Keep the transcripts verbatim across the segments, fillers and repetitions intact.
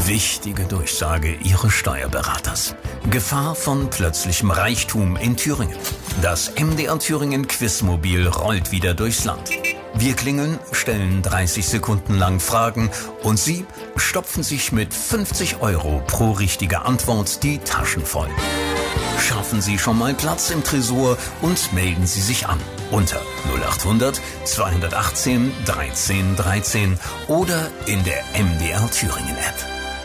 Wichtige Durchsage Ihres Steuerberaters. Gefahr von plötzlichem Reichtum in Thüringen. Das M D R Thüringen Quizmobil rollt wieder durchs Land. Wir klingeln, stellen dreißig Sekunden lang Fragen und Sie stopfen sich mit fünfzig Euro pro richtige Antwort die Taschen voll. Schaffen Sie schon mal Platz im Tresor und melden Sie sich an unter null acht hundert zweihundertachtzehn dreizehn dreizehn oder in der M D R Thüringen App.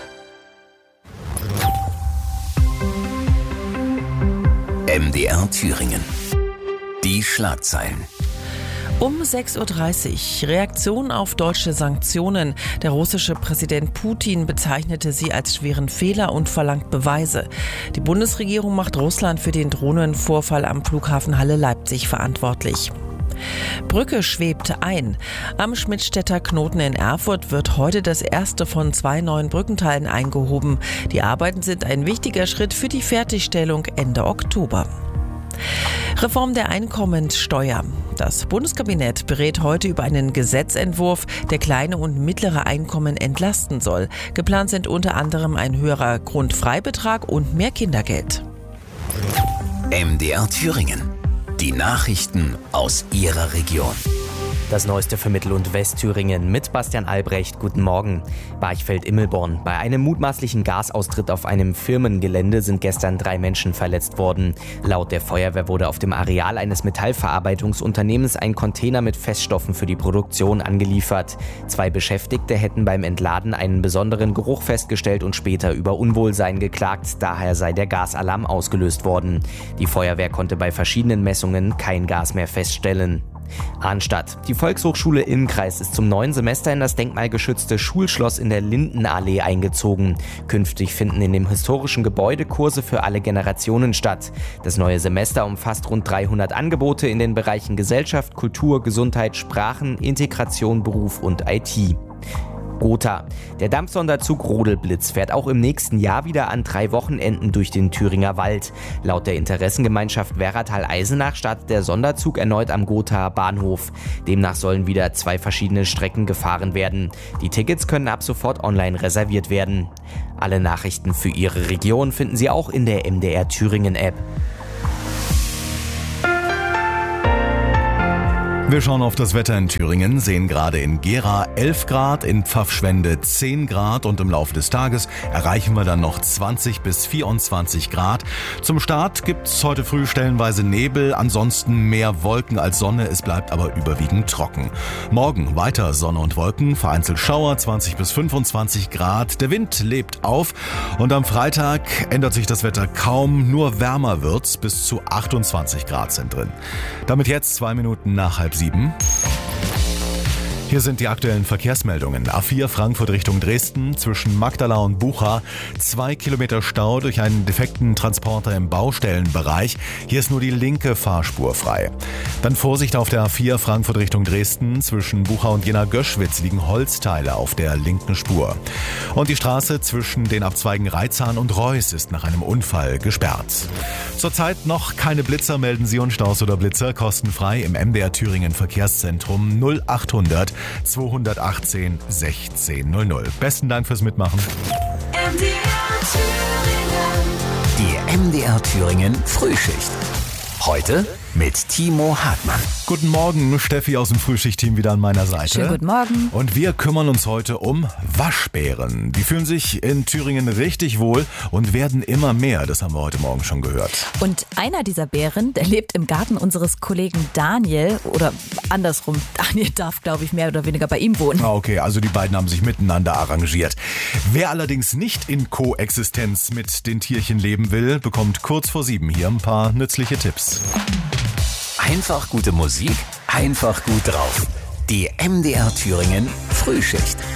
M D R Thüringen. Die Schlagzeilen. Um sechs Uhr dreißig. Reaktion auf deutsche Sanktionen. Der russische Präsident Putin bezeichnete sie als schweren Fehler und verlangt Beweise. Die Bundesregierung macht Russland für den Drohnenvorfall am Flughafen Halle-Leipzig verantwortlich. Brücke schwebt ein. Am Schmidtstädter Knoten in Erfurt wird heute das erste von zwei neuen Brückenteilen eingehoben. Die Arbeiten sind ein wichtiger Schritt für die Fertigstellung Ende Oktober. Reform der Einkommenssteuer. Das Bundeskabinett berät heute über einen Gesetzentwurf, der kleine und mittlere Einkommen entlasten soll. Geplant sind unter anderem ein höherer Grundfreibetrag und mehr Kindergeld. M D R Thüringen. Die Nachrichten aus Ihrer Region. Das Neueste für Mittel- und Westthüringen mit Bastian Albrecht. Guten Morgen. Barchfeld-Immelborn. Bei einem mutmaßlichen Gasaustritt auf einem Firmengelände sind gestern drei Menschen verletzt worden. Laut der Feuerwehr wurde auf dem Areal eines Metallverarbeitungsunternehmens ein Container mit Feststoffen für die Produktion angeliefert. Zwei Beschäftigte hätten beim Entladen einen besonderen Geruch festgestellt und später über Unwohlsein geklagt. Daher sei der Gasalarm ausgelöst worden. Die Feuerwehr konnte bei verschiedenen Messungen kein Gas mehr feststellen. Arnstadt. Die Volkshochschule Ilmkreis ist zum neuen Semester in das denkmalgeschützte Schulschloss in der Lindenallee eingezogen. Künftig finden in dem historischen Gebäude Kurse für alle Generationen statt. Das neue Semester umfasst rund dreihundert Angebote in den Bereichen Gesellschaft, Kultur, Gesundheit, Sprachen, Integration, Beruf und I T. Gotha. Der Dampfsonderzug Rodelblitz fährt auch im nächsten Jahr wieder an drei Wochenenden durch den Thüringer Wald. Laut der Interessengemeinschaft Werratal-Eisenach startet der Sonderzug erneut am Gothaer Bahnhof. Demnach sollen wieder zwei verschiedene Strecken gefahren werden. Die Tickets können ab sofort online reserviert werden. Alle Nachrichten für Ihre Region finden Sie auch in der M D R Thüringen App. Wir schauen auf das Wetter in Thüringen, sehen gerade in Gera elf Grad, in Pfaffschwende zehn Grad und im Laufe des Tages erreichen wir dann noch zwanzig bis vierundzwanzig Grad. Zum Start gibt's heute früh stellenweise Nebel, ansonsten mehr Wolken als Sonne, es bleibt aber überwiegend trocken. Morgen weiter Sonne und Wolken, vereinzelt Schauer, zwanzig bis fünfundzwanzig Grad. Der Wind lebt auf und am Freitag ändert sich das Wetter kaum, nur wärmer wird's, bis zu achtundzwanzig Grad sind drin. Damit jetzt zwei Minuten nach halb sieben. Hier sind die aktuellen Verkehrsmeldungen. A vier Frankfurt Richtung Dresden, zwischen Magdala und Bucha. Zwei Kilometer Stau durch einen defekten Transporter im Baustellenbereich. Hier ist nur die linke Fahrspur frei. Dann Vorsicht auf der A vier Frankfurt Richtung Dresden. Zwischen Bucha und Jena-Göschwitz liegen Holzteile auf der linken Spur. Und die Straße zwischen den Abzweigen Reitzahn und Reuß ist nach einem Unfall gesperrt. Zurzeit noch keine Blitzer, melden Sie uns Staus oder Blitzer kostenfrei im M D R Thüringen Verkehrszentrum null acht hundert zweihundertachtzehn sechzehn null null. Besten Dank fürs Mitmachen. M D R Thüringen. Die M D R Thüringen Frühschicht. Heute mit Timo Hartmann. Guten Morgen, Steffi aus dem Frühschichtteam wieder an meiner Seite. Schönen guten Morgen. Und wir kümmern uns heute um Waschbären. Die fühlen sich in Thüringen richtig wohl und werden immer mehr. Das haben wir heute Morgen schon gehört. Und einer dieser Bären, der lebt im Garten unseres Kollegen Daniel. Oder andersrum, Daniel darf, glaube ich, mehr oder weniger bei ihm wohnen. Ah, okay, also die beiden haben sich miteinander arrangiert. Wer allerdings nicht in Koexistenz mit den Tierchen leben will, bekommt kurz vor sieben hier ein paar nützliche Tipps. Einfach gute Musik, einfach gut drauf. Die M D R Thüringen Frühschicht.